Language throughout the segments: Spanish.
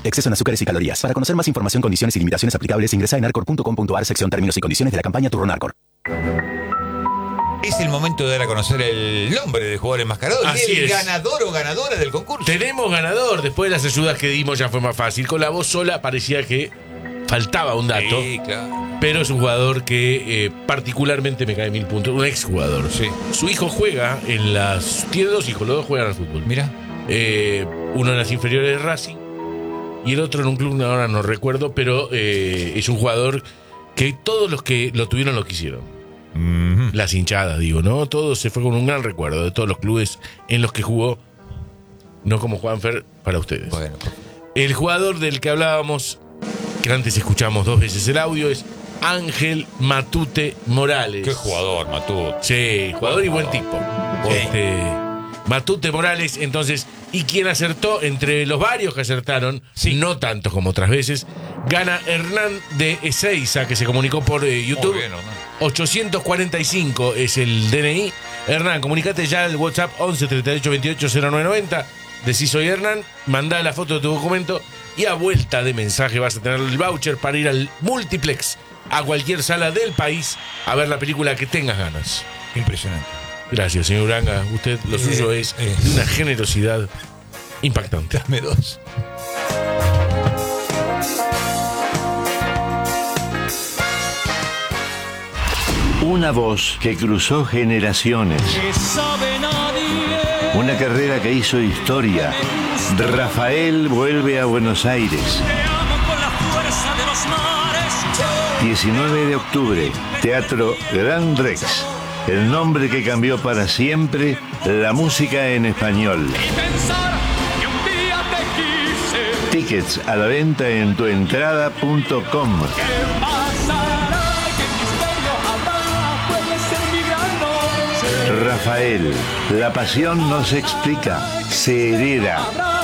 Exceso en azúcares y calorías. Para conocer más información, condiciones y limitaciones aplicables, ingresa en arcor.com.ar, sección términos y condiciones de la campaña Turrón Arcor. Es el momento de dar a conocer el nombre del jugador enmascarado y el ganador o ganadora del concurso. Tenemos ganador. Después de las ayudas que dimos ya fue más fácil. Con la voz sola parecía que faltaba un dato. Sí, claro. Pero es un jugador que particularmente me cae 1000 puntos. Un exjugador. Sí. Su hijo juega en las... Tiene dos hijos, los dos juegan al fútbol. Mira. Uno en las inferiores de Racing y el otro en un club, ahora no recuerdo, pero es un jugador que todos los que lo tuvieron lo quisieron. Las hinchadas, digo, ¿no? Todo se fue con un gran recuerdo de todos los clubes en los que jugó, no como Juanfer, para ustedes. Bueno. El jugador del que hablábamos, que antes escuchamos 2 veces el audio, es Ángel Matute Morales. Qué jugador, Matute. Sí, jugador y buen tipo. Sí. Matute Morales, entonces, y quien acertó, entre los varios que acertaron, Sí. no tantos como otras veces, gana Hernán de Ezeiza, que se comunicó por YouTube. Muy bien, Hernán. 845 es el DNI. Hernán, comunicate ya al WhatsApp 11 38 28 0990. Decís soy Hernán, mandá la foto de tu documento y a vuelta de mensaje vas a tener el voucher para ir al multiplex, a cualquier sala del país, a ver la película que tengas ganas. Impresionante. Gracias, señor Uranga. Usted, lo suyo es de una generosidad impactante. Dame 2. Una voz que cruzó generaciones. Una carrera que hizo historia. Rafael vuelve a Buenos Aires. 19 de octubre, Teatro Gran Rex. El nombre que cambió para siempre la música en español. Tickets a la venta en tuentrada.com. Rafael, la pasión no se explica, se hereda.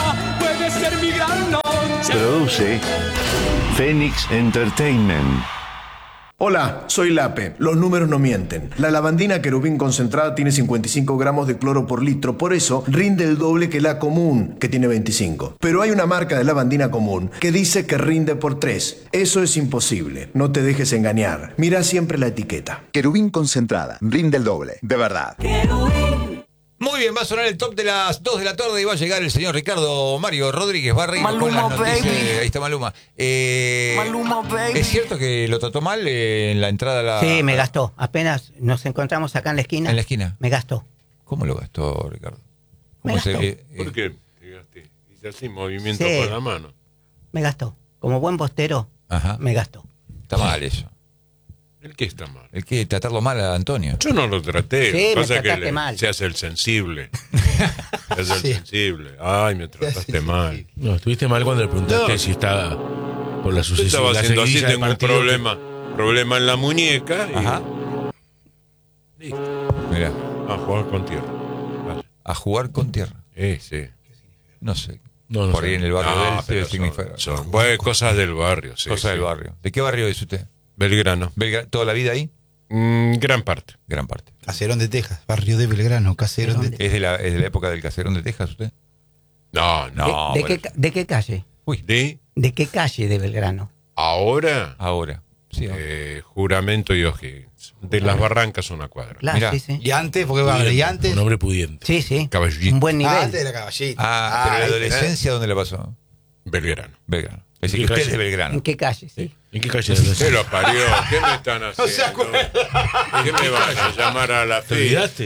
Produce Phoenix Entertainment. Hola, soy Lape. Los números no mienten. La lavandina querubín concentrada tiene 55 gramos de cloro por litro, por eso rinde el doble que la común, que tiene 25. Pero hay una marca de lavandina común que dice que rinde por 3. Eso es imposible. No te dejes engañar. Mira siempre la etiqueta. Querubín concentrada, rinde el doble, de verdad. Muy bien, va a sonar el top de las 2 de la tarde y va a llegar el señor Ricardo Mario Rodríguez Barreiro con las noticias. Ahí está Maluma. Maluma, baby. ¿Es cierto que lo trató mal en la entrada a la... Sí, me gastó. Apenas nos encontramos acá en la esquina. En la esquina. Me gastó. ¿Cómo lo gastó, Ricardo? Me gastó. ¿Por qué? Hice así, movimiento Sí. con la mano. Me gastó. Como buen postero, Ajá. me gastó. Está mal eso. ¿El qué está mal? El que tratarlo mal a Antonio. Yo no lo traté. Sí, Lo que me pasa es trataste que mal. se hace el sensible. Se hace el sensible. Ay, me trataste mal. No, estuviste mal cuando le preguntaste No. si estaba por la Yo sucesión. estaba la haciendo así, seguidilla de tengo un partido problema en la muñeca. Y Ajá. listo. Mira, A jugar con tierra. Vale. a jugar con tierra. Sí. No sé. No, no Por sé. ahí en el barrio de él pero se significa. son cosas del barrio. Sí, Cosas sí. del barrio. ¿De qué barrio es usted? Belgrano. ¿Toda la vida ahí? Gran parte. Gran parte. Caserón de Texas, barrio de Belgrano, Caserón de Texas. ¿Es de la época del caserón de Texas usted? No. ¿De bueno. qué calle? Uy, ¿De qué calle de Belgrano? Ahora, ahora. Sí, Juramento y O'Higgins. De las Barrancas una cuadra. Claro, Mirá. sí, sí. Y antes, porque va, y antes. Un hombre pudiente. Sí, sí. Caballito. Un buen nivel. Antes de la caballita. pero la ahí adolescencia, ¿dónde la pasó? Belgrano. Belgrano. Es decir, ¿En que qué usted es de calle? Belgrano. ¿En qué calle? Sí. ¿En qué calle de ¿Qué lo parió? ¿Qué me están haciendo? ¿Qué me vas a llamar a la ¿Te fe? olvidaste?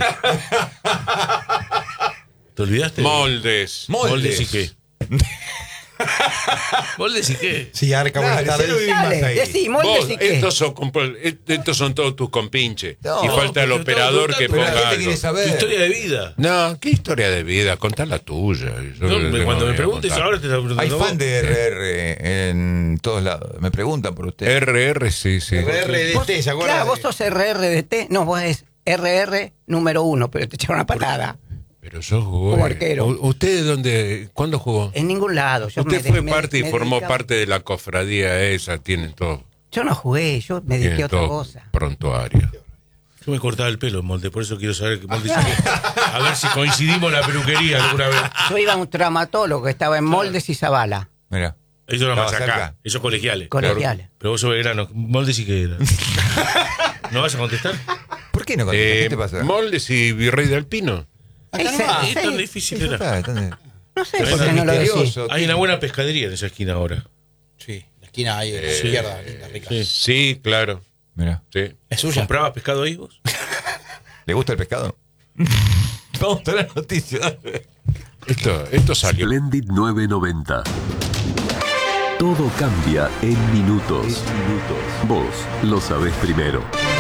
¿Te olvidaste? Moldes. ¿Moldes y qué? ¿Moldes y qué? Sí, Arca, buenas tardes. Dale, decí, moldes Vos, y qué. estos son todos tus compinches. No, y falta el pero operador estamos que Pero la ponga gente quiere algo. saber. Historia de vida. No, ¿qué historia de vida? Contá la tuya. Yo No, le tengo cuando me que preguntes contar. ahora te está preguntando Hay vos. fan de RR en todos lados. Me preguntan por usted. RR, sí. RRDT, ¿se acuerdan? Claro, vos sos RRDT. No, vos es RR número 1, pero te echaron una patada. Pero yo jugué. Como arquero. ¿Usted cuándo jugó? En ningún lado. Yo Usted me- fue me- parte y me formó dedicaba- parte de la cofradía esa. Tienen todo. Yo no jugué, yo me dediqué a Tienen otra todo cosa. prontuario. Yo me cortaba el pelo, Molde, por eso quiero saber que Molde dice que- a ver si coincidimos en la peluquería alguna vez. Yo iba a un traumatólogo que estaba en Moldes y Zavala. Mira. Eso era más Estabas acá. acá. Esos colegiales. Colegiales. Pero vos sos Belgrano. Moldes sí que era. ¿No vas a contestar? ¿Por qué no contestas? ¿Qué te pasa? Moldes y Virrey de Alpino. Es tan difícil era. No sé por qué no lo decís. Hay una buena pescadería en esa esquina ahora. Sí, la esquina ahí a la izquierda, linda, rica. Sí, claro. Mira. Sí. ¿Es suya? ¿Comprabas pescado ahí vos? ¿Le gusta el pescado? Vamos a la noticia. Esto salió. Splendid 990. Todo cambia en minutos. Vos lo sabés primero.